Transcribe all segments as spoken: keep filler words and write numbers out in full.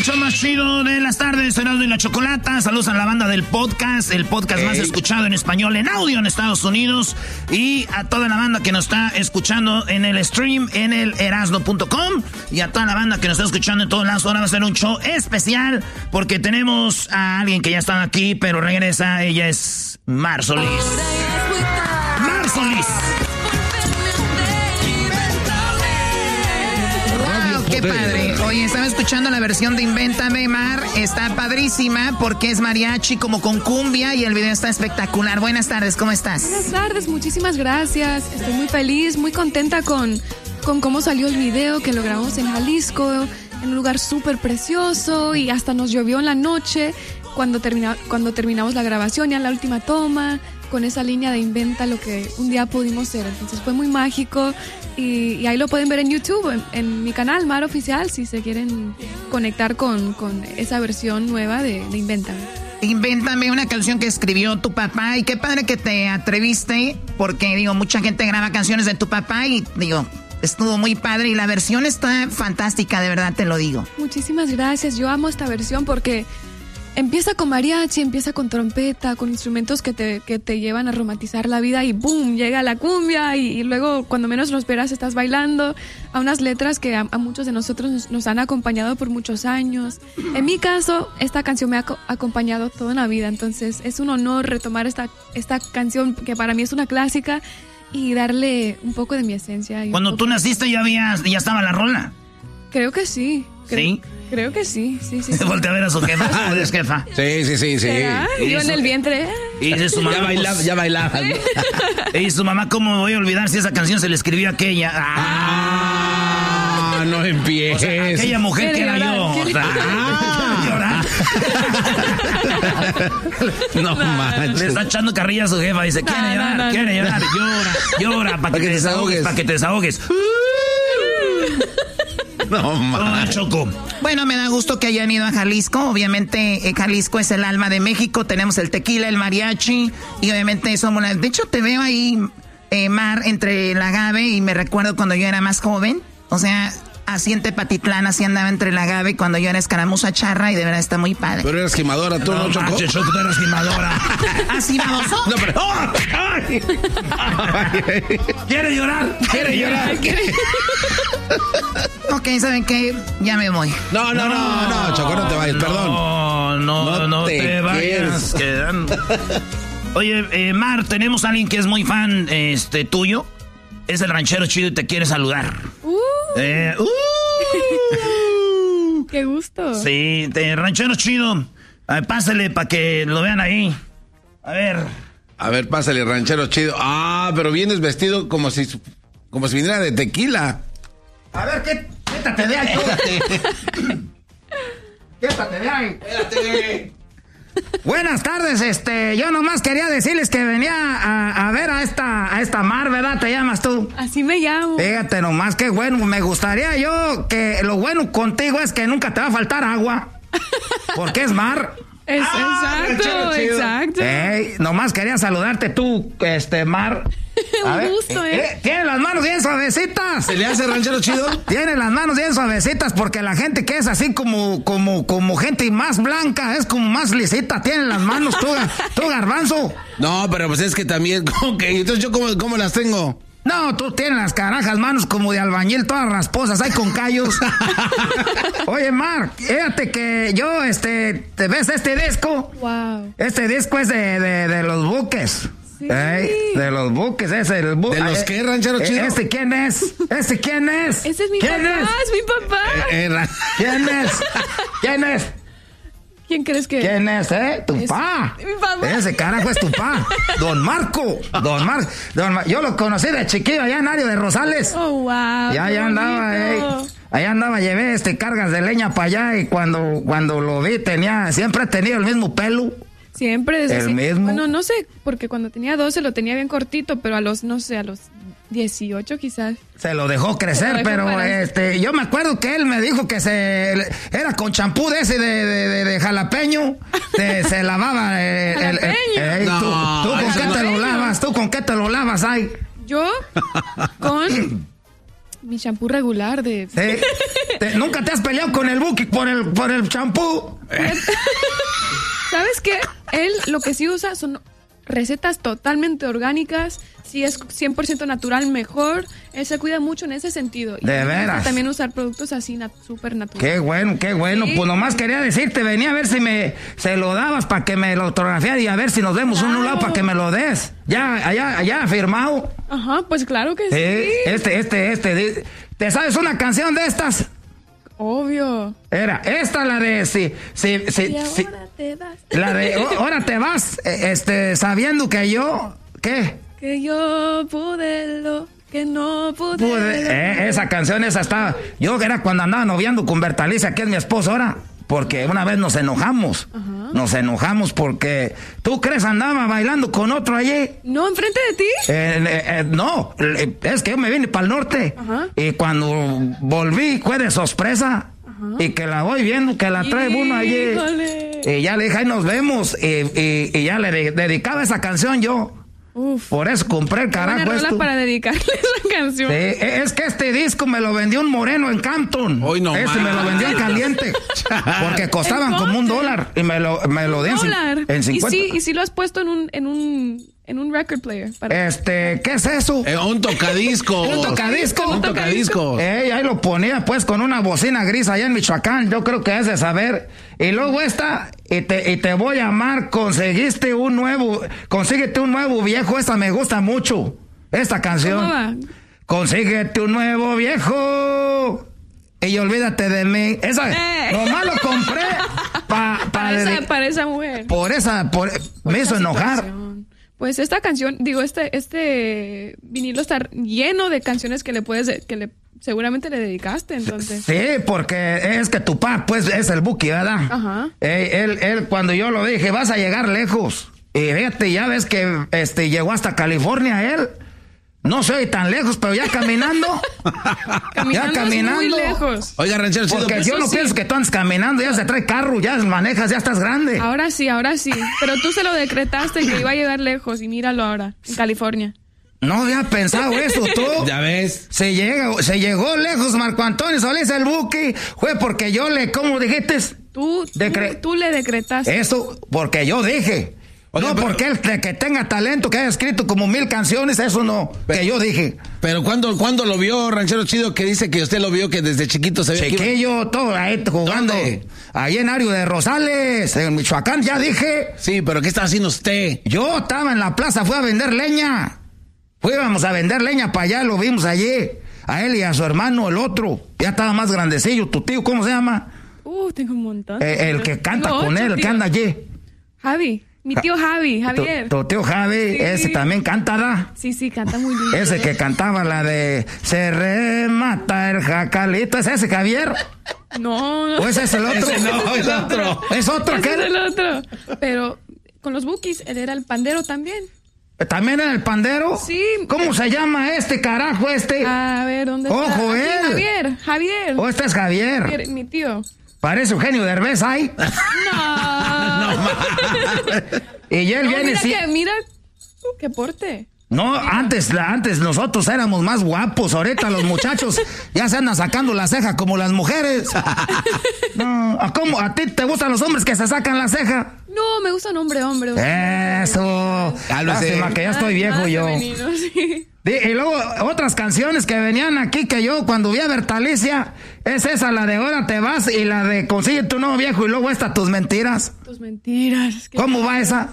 show más chido de las tardes, Erasmo y la Chocolata. Saludos a la banda del podcast, el podcast hey. más escuchado en español en audio en Estados Unidos. Y a toda la banda que nos está escuchando en el stream, en el erasmo punto com. Y a toda la banda que nos está escuchando en todos lados. Ahora va a ser un show especial porque tenemos a alguien que ya está aquí, pero regresa. Ella es Mar Solís. Mar Solís. Qué padre. Oye, estaba escuchando la versión de Invéntame, Mar. Está padrísima porque es mariachi como con cumbia y el video está espectacular. Buenas tardes, ¿cómo estás? Buenas tardes, muchísimas gracias. Estoy muy feliz, muy contenta con, con cómo salió el video, que lo grabamos en Jalisco, en un lugar súper precioso y hasta nos llovió en la noche cuando, termina, cuando terminamos la grabación, ya en la última toma, con esa línea de inventa lo que un día pudimos ser. Entonces fue muy mágico. Y, y ahí lo pueden ver en YouTube, en, en mi canal Mar Oficial, si se quieren conectar con, con esa versión nueva de, de Invéntame. Invéntame, una canción que escribió tu papá, y qué padre que te atreviste, porque digo, mucha gente graba canciones de tu papá y digo, estuvo muy padre y la versión está fantástica, de verdad te lo digo. Muchísimas gracias, yo amo esta versión porque empieza con mariachi, empieza con trompeta, con instrumentos que te, que te llevan a romantizar la vida y ¡boom! Llega la cumbia y, y luego cuando menos lo esperas estás bailando a unas letras que a, a muchos de nosotros nos, nos han acompañado por muchos años. En mi caso, esta canción me ha co- acompañado toda la vida, entonces es un honor retomar esta, esta canción que para mí es una clásica y darle un poco de mi esencia. Y Cuando poco... tú naciste ya, había, ya estaba la rola. Creo que sí. Creo, ¿Sí? Creo que sí, sí, sí. sí. Voltea a ver a su jefa. ¿Cómo es, jefa? Sí, sí, sí, sí. Yo en el vientre. Y dice su mamá, ya bailaba, pues, ya bailaba. Y su mamá, ¿cómo voy a olvidar si esa canción se le escribió a aquella? Ah, no empieces. O sea, aquella mujer que era yo. O sea, ah. No manches. Le está echando carrilla a su jefa. Dice, ¿quiere no, llorar? no, no, ¿Quiere no. llorar? Llora, llora, para que, que te desahogues. Para que te desahogues. No manches. Oh, Choco. Bueno, me da gusto que hayan ido a Jalisco. Obviamente, eh, Jalisco es el alma de México. Tenemos el tequila, el mariachi. Y obviamente somos la... De hecho, te veo ahí, eh, Mar, entre el agave. Y me recuerdo cuando yo era más joven. O sea, así en Tepatitlán, así andaba entre el agave cuando yo era escaramuza charra. Y de verdad está muy padre. Pero eras gimadora, tú, ¿no, No, Choco? manches, Choco, tú eras gimadora. ¿Así baboso? No, pero... ¡Oh! ¡Ay! ¿Quiere llorar? ¿Quiere llorar? Ok, ¿saben qué? Ya me voy. No, no, no, no, Choco, no te vayas, perdón. No, no, no, No te, te vayas. Quedando. Oye, eh, Mar, tenemos a alguien que es muy fan este, tuyo. Es el ranchero chido y te quiere saludar. Uh, Eh, uh. ¡Qué gusto! Sí, te, ranchero chido. A ver, pásale para que lo vean ahí. A ver. A ver, pásale, ranchero chido. Ah, pero vienes vestido como si, como si viniera de tequila. A ver, ¿qué? Quédate de ahí, quédate. Quédate de ahí. Quédate. Buenas tardes, este, yo nomás quería decirles que venía a, a ver a esta, a esta Mar, ¿verdad? ¿Te llamas tú? Así me llamo. Fíjate nomás, qué bueno, me gustaría yo que lo bueno contigo es que nunca te va a faltar agua, porque es Mar. Es, Ah, exacto, chido, chido. exacto. Ey, nomás quería saludarte tú, este, Mar. A Un ver, gusto, ¿eh? eh, Tiene las manos bien suavecitas. ¿Se le hace ranchero chido? Tiene las manos bien suavecitas porque la gente que es así como, como, como gente más blanca es como más lisita. Tiene las manos tú, tú Garbanzo. No, pero pues es que también, ¿cómo que? Entonces, ¿yo cómo, cómo las tengo? No, tú tienes las carajas manos como de albañil, todas rasposas, hay con callos. Oye, Mar, fíjate que yo, este, ¿te ves este disco? Wow. Este disco es de, de, de los buques. Sí. Ey, de los buques, ese el bu- ¿De los eh, qué, ranchero eh, chido? ¿Este quién es? ¿Este quién es? Ese es mi ¿Quién papá, es? es? mi papá. Eh, ra- ¿Quién es? ¿Quién es? ¿Quién crees que ¿Quién es, eh? Tu Es pa. mi papá. Ese carajo es tu pa. Don Marco. Don Marco. Don Mar- Yo lo conocí de chiquillo allá en Ario de Rosales. Oh, wow. Ya, qué ya andaba, eh. bonito. Allá andaba, llevé este cargas de leña para allá y cuando, cuando lo vi tenía, siempre ha tenido el mismo pelo. Siempre desde El así- mismo. Bueno, no sé, porque cuando tenía doce lo tenía bien cortito, pero a los, no sé, a los dieciocho quizás. Se lo dejó crecer, Se lo dejó pero para- este, yo me acuerdo que él me dijo que se era con champú de ese de, de, de, de jalapeño, se, se lavaba el, el- el- Jalapeño. ey, tú, No, tú con eso qué no- te lo lavas, tú con qué te lo lavas, ay. Yo con mi champú regular de... Sí. te, ¿Nunca te has peleado con el Buki por el por el champú? ¿Sabes qué? Él lo que sí usa son recetas totalmente orgánicas. Si es cien por ciento natural, mejor. Él se cuida mucho en ese sentido. Y de veras. También usar productos así nat- súper naturales. Qué bueno, qué bueno. Sí. Pues nomás quería decirte, venía a ver si me se lo dabas para que me lo autografiara y a ver si nos vemos claro. un lado para que me lo des. Ya, allá, allá firmado. Ajá, pues claro que sí. Eh, este, este, este. ¿Te sabes una canción de estas? Obvio. Era, esta la de si, si, si, y ahora si te vas. La de oh, ahora te vas, este, sabiendo que yo, ¿qué? Que yo pude lo que no pude. pude eh, esa canción, esa estaba. Yo era cuando andaba noviando con Bertalicia, que es mi esposo ahora. Porque una vez nos enojamos. Uh-huh. Nos enojamos porque. ¿Tú crees andaba bailando con otro allí? No, enfrente de ti. Eh, eh, eh, no, es que yo me vine para el norte. Uh-huh. Y cuando volví, fue de sorpresa. Uh-huh. Y que la voy viendo, que la trae Híjole. uno allí. Y ya le dije, ahí nos vemos. Y, y, y ya le de- dedicaba esa canción yo. Uf. Por eso compré el carajo esto. Para dedicarle esa canción. Sí, es que este disco me lo vendió un moreno en Campton. Hoy no Este me lo vendió en caliente. Porque costaban como un dólar. Y me lo, me lo dio en, en cincuenta. ¿Y si, y si lo has puesto en un, en un, en un record player? Para... Este, ¿qué es eso? Eh, un tocadisco. ¿Un tocadisco? Un tocadisco. Eh, ahí lo ponía pues con una bocina gris allá en Michoacán. Yo creo que es de saber. Y luego esta, y te, y te voy a amar, conseguiste un nuevo, consíguete un nuevo viejo, esta me gusta mucho, esta canción. ¿Cómo va? Consíguete un nuevo viejo y olvídate de mí. Esa, eh. nomás lo compré pa, pa para, esa, de, para esa mujer. Por esa, por, por me hizo enojar. Situación. Pues esta canción, digo, este, este vinilo está lleno de canciones que le puedes, que le seguramente le dedicaste, entonces. Sí, porque es que tu papá, pues, es el Buki, ¿verdad? Ajá. Eh, él, él, cuando yo lo dije, vas a llegar lejos. Y fíjate, ya ves que este, llegó hasta California él. No soy tan lejos, pero ya caminando. caminando ya caminando. Muy lejos. Oiga, ranchero, porque yo no sí. pienso que tú andes caminando, ya se trae carro, ya manejas, ya estás grande. Ahora sí, ahora sí. Pero tú se lo decretaste que iba a llegar lejos y míralo ahora, en California. No había pensado eso, tú. Ya ves. Se llegó, se llegó lejos Marco Antonio Solís el Buki. Fue porque yo le, ¿cómo dijiste? Tú, Decre- tú, tú le decretaste. Eso, porque yo dije. Oye, no, pero, porque él que tenga talento, que haya escrito como mil canciones, eso no, pero, que yo dije. Pero ¿cuándo, ¿cuándo lo vio, ranchero chido, que dice que usted lo vio, que desde chiquito se ve? Chiquillo, todo ahí jugando. ¿Dónde? Ahí en Ario de Rosales, en Michoacán, ya dije. Sí, pero ¿qué estaba haciendo usted? Yo estaba en la plaza, fui a vender leña. Fuimos a vender leña para allá, lo vimos allí. A él y a su hermano, el otro. Ya estaba más grandecillo, tu tío, ¿cómo se llama? Uh, tengo un montón. Eh, el que canta tengo con él, el que anda allí. Javi. Mi tío Javi, Javier. Tu, tu tío Javi, sí. Ese también canta, ¿da? Sí, sí, canta muy bien. Ese que cantaba la de Se remata el jacalito, ¿es ese Javier? No, no. ¿O ese es el otro? Ese no, es otro. ¿Es otro qué? Es el otro. Pero con los Bukis, él era el pandero también. ¿También era el pandero? Sí. ¿Cómo se llama este carajo este? A ver, ¿dónde Ojo, está? Ojo, él. Aquí, Javier, Javier. ¿O este es Javier? Javier, mi tío. Parece Eugenio Derbez ahí. No. No, y él no, viene mira sí. que, mira qué porte. No, antes, antes nosotros éramos más guapos. Ahorita los muchachos ya se andan sacando la ceja como las mujeres. No, ¿a cómo? ¿A ti te gustan los hombres que se sacan la ceja? No, me gusta un hombre, hombre. hombre. Eso. Lástima que ya estoy viejo ah, yo. Femenino, sí. Y luego otras canciones que venían aquí que yo cuando vi a Bertalicia, es esa, la de Ahora te vas y la de Consigue tu nuevo viejo y luego esta Tus mentiras. Tus mentiras. ¿Cómo va esa?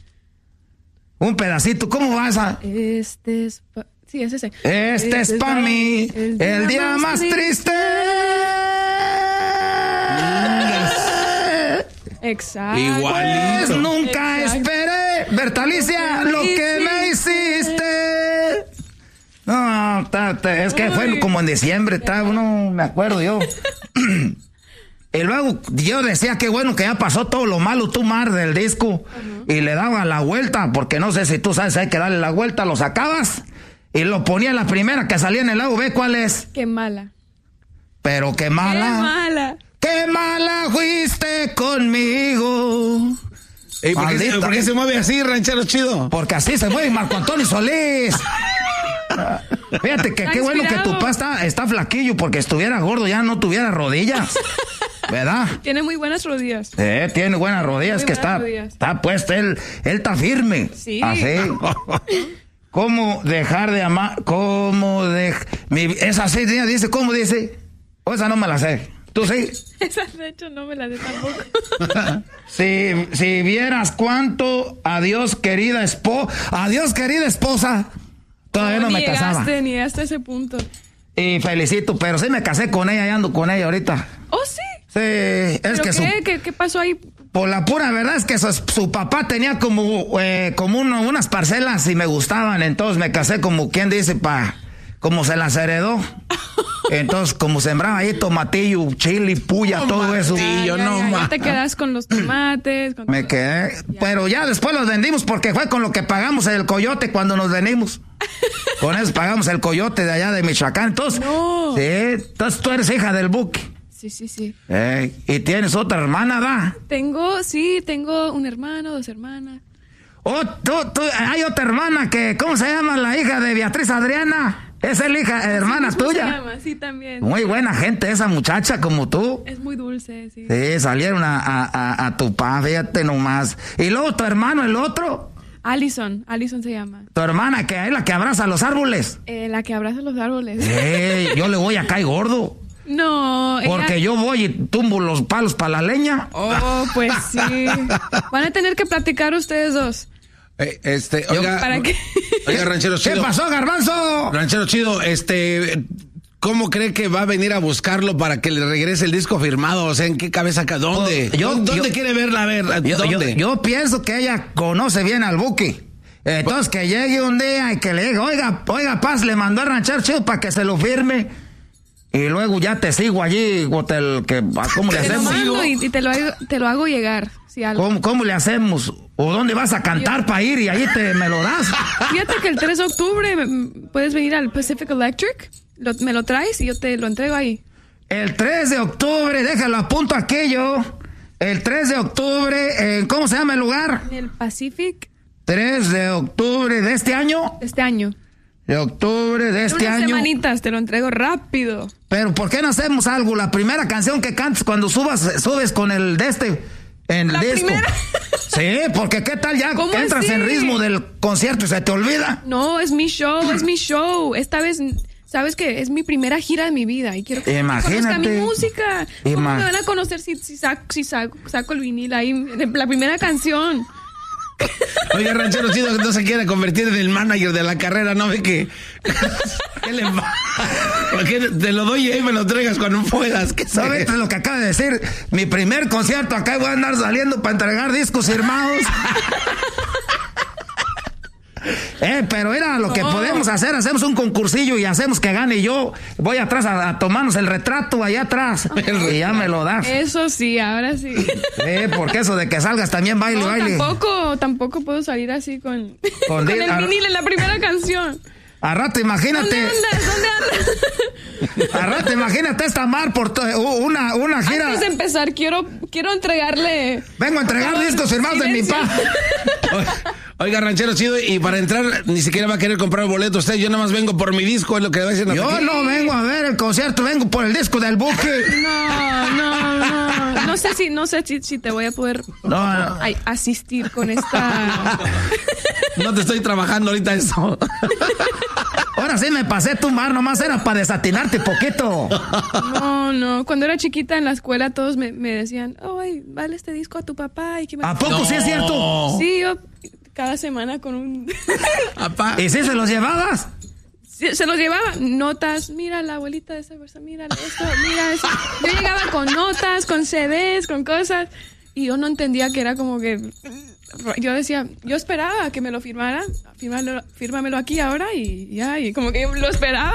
Un pedacito, ¿cómo va esa? Este es pa... Sí, es ese. Este, este es pa' mí el día, el día más, más triste. triste. Exacto. Igualito. Pues nunca Exacto. esperé, Bertalicia, lo que me hiciste. No, ta, ta, es que Uy. fue como en diciembre, ta, no me acuerdo yo. Y luego yo decía que bueno que ya pasó todo lo malo, tú Mar, del disco. Uh-huh. Y le daba la vuelta, porque no sé si tú sabes, hay que darle la vuelta, lo sacabas y lo ponía la primera que salía en el lado B, ¿cuál es? Qué mala. Pero qué mala. Qué mala. Qué mala fuiste conmigo. Ey, ¿por, qué se, ¿Por qué se mueve así, ranchero chido? Porque así se mueve Marco Antonio Solís. Fíjate que qué bueno que tu papá está, está flaquillo, porque estuviera gordo ya no tuviera rodillas. ¿Verdad? Tiene muy buenas rodillas. Eh, tiene buenas rodillas, muy que buenas está, rodillas. Está puesto, él, él está firme. Sí. Así. ¿Cómo dejar de amar? ¿Cómo de mi, esa así dice, ¿cómo dice? O esa no me la sé. ¿Tú sí? Esa de hecho no me la sé tampoco. si, si vieras cuánto, adiós querida esposa, adiós querida esposa. Todavía no, no me llegaste, casaba. Ni llegaste a ese punto. Y felicito, pero sí me casé con ella y ando con ella ahorita. ¿Oh, sí? Sí, es ¿Pero que qué? su... ¿Qué, ¿Qué pasó ahí? Por la pura verdad es que su, su papá tenía como, eh, como uno, unas parcelas y me gustaban, entonces me casé como quien dice, pa, como se las heredó. Entonces, como sembraba ahí tomatillo, chile, puya, no, todo eso. Ya, yo ya, no ya, más. ya te quedas con los tomates. Con me todo. quedé, ya. Pero ya después los vendimos porque fue con lo que pagamos el coyote cuando nos venimos. Con eso pagamos el coyote de allá de Michoacán. Entonces, no. sí, entonces tú eres hija del buque. Sí, sí, sí. Eh, y tienes otra hermana, ¿da? Tengo, sí, tengo un hermano, dos hermanas. Oh, tú, tú, hay otra hermana que, ¿cómo se llama la hija de Beatriz Adriana? Es la hija, hermana sí, tuya. Se llama? Sí, también. Muy buena gente esa muchacha como tú. Es muy dulce, sí. Sí, salieron a, a, a, a tu pa, fíjate nomás. Y luego tu hermano, el otro. Allison, Allison se llama. Tu hermana, que es la que abraza los árboles. Eh, la que abraza los árboles. Hey, yo le voy a caer gordo. No. Porque ella... yo voy y tumbo los palos para la leña. Oh, pues sí. Van a tener que platicar ustedes dos. Eh, este, oiga, ¿Para qué? Oiga, ranchero chido. ¿Qué pasó, Garbanzo? Ranchero chido, este, ¿cómo cree que va a venir a buscarlo para que le regrese el disco firmado? O sea, ¿en qué cabeza? ¿Dónde? Yo, ¿Dónde yo, quiere verla? A ver, yo, ¿dónde? Yo, yo pienso que ella conoce bien al Buki. Entonces, que llegue un día y que le diga, oiga, oiga, Paz, le mandó a ranchero chido para que se lo firme. Y luego ya te sigo allí, Gotel, que, ¿cómo le te hacemos? Lo mando y, y te, lo hago, te lo hago llegar. Si algo. ¿Cómo, ¿Cómo le hacemos? ¿O dónde vas a cantar para ir y ahí te me lo das? Fíjate que el tres de octubre puedes venir al Pacific Electric, lo, me lo traes y yo te lo entrego ahí. El tres de octubre, déjalo, apunto aquí yo. El tres de octubre, eh, ¿cómo se llama el lugar? El Pacific. tres de octubre de este año. De este año. De octubre de este unas año. semanitas, te lo entrego rápido. Pero ¿por qué no hacemos algo? La primera canción que cantes cuando subas, subes con el de este en ¿La el disco. primera? Sí, porque ¿qué tal ya ¿Cómo que entras así? en ritmo del concierto y se te olvida? No, es mi show, es mi show. Esta vez, sabes que es mi primera gira de mi vida y quiero que Imagínate. conozcan mi música. ¿Cómo Ima- me van a conocer si, si, saco, si saco, saco el vinil ahí, de la primera canción? Oiga, ranchero chido, que no se quiere convertir en el manager de la carrera, ¿no ve que? ¿Qué le va? ¿Por qué te lo doy y ahí me lo traigas cuando puedas? ¿Qué ¿Sabes lo que acaba de decir? Mi primer concierto, acá voy a andar saliendo para entregar discos firmados. Eh, pero era lo que Oh. podemos hacer, hacemos un concursillo y hacemos que gane yo. Voy atrás a, a tomarnos el retrato allá atrás y ya me lo das. Eso sí, ahora sí. Eh, porque eso de que salgas también baile, No, baile. tampoco, tampoco puedo salir así con, Con con, di- el a- vinil en la primera canción. A rato ¿Dónde imagínate, andas? ¿Dónde andas? a rato imagínate esta mar por to- una, una gira. Antes de empezar, quiero, quiero entregarle... Vengo a entregar discos firmados de mi Silencio. pa. Oiga, ranchero chido, y para entrar ni siquiera va a querer comprar el boleto usted. Yo nada más vengo por mi disco, es lo que le va a decir. Yo no vengo a ver el concierto, vengo por el disco del buque. No, no, no. No sé si, no sé si, si te voy a poder No, no. ay, asistir con esta... No te estoy trabajando ahorita eso. Ahora sí me pasé tu mar, nomás era para desatinarte poquito. No, no. Cuando era chiquita en la escuela todos me, me decían, ay, vale este disco a tu papá. Y que me... ¿A poco No. sí es cierto? Sí, yo cada semana con un... Apá. ¿Y si se los llevabas? Sí, se los llevaba notas, mira la abuelita de esa persona, mira esto, mira eso. Yo llegaba con notas, con C Ds, con cosas, y yo no entendía que era como que... Yo decía, yo esperaba que me lo firmara, fírmalo, fírmamelo aquí ahora y ya, y como que lo esperaba.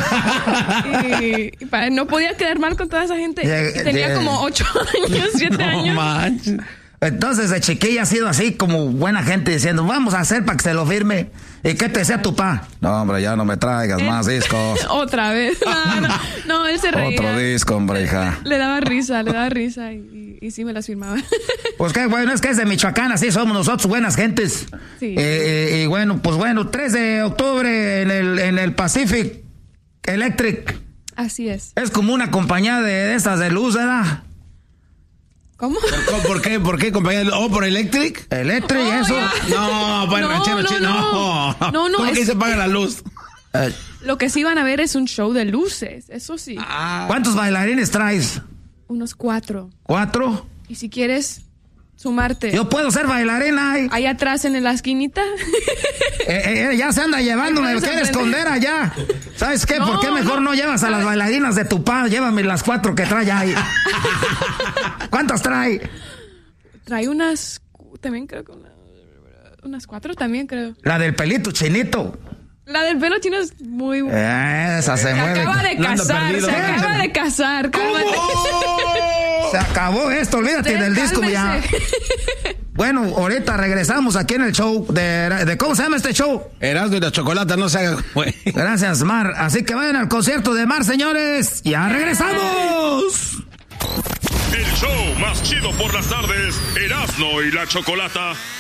y, y para- no podía quedar mal con toda esa gente. Lleg- Y tenía lleg- como ocho años, siete No años. manches. Entonces, de chiquilla ha sido así como buena gente diciendo, vamos a hacer para que se lo firme. ¿Y qué te decía tu pa? No, hombre, ya no me traigas más discos. Otra vez. No, no, no, él se reía. Otro disco, hombre, hija. Le daba risa, le daba risa y, y, y sí me las firmaba. Pues qué bueno, es que es de Michoacán, así somos nosotros, buenas gentes. Sí. Eh, y bueno, pues bueno, tres de octubre en el, en el Pacific Electric. Así es. Es como una compañía de, de estas de luz, ¿verdad? ¿Cómo? ¿Por, ¿Por qué? ¿Por qué, compañía? ¿O por Electric? Electric, Oh, eso. ya. No, para el No, ranchero no, chino. no. No, No, no, ¿Cómo es- que se paga la luz? Eh, Lo que sí van a ver es un show de luces, eso sí. Ah, ¿Cuántos bailarines traes? Unos cuatro. ¿Cuatro? Y si quieres sumarte, Yo puedo ser bailarina. Ahí. ahí atrás en la esquinita. Eh, eh, ya se anda llevando, me Ay, quiere sorprende. esconder allá. ¿Sabes qué? No, ¿Por qué mejor no, no. llevas a las bailarinas de tu pa? Llévame las cuatro que trae ahí. ¿Cuántas trae? Trae unas, también creo que una- unas cuatro también creo. La del pelito chinito. La del pelo chino es muy buena. Esa se, Se mueve. acaba de No ando casar, perdido. se ¿Qué? acaba de casar. cálmate. Se acabó esto, olvídate Usted del disco ya. cálmese. Bueno, ahorita regresamos aquí en el show de, de ¿cómo se llama este show? Erasmo y la chocolata, no se haga, güey. Gracias, Mar. Así que vayan al concierto de Mar, señores. ¡Ya regresamos! El show más chido por las tardes, Erasmo y la Chocolata.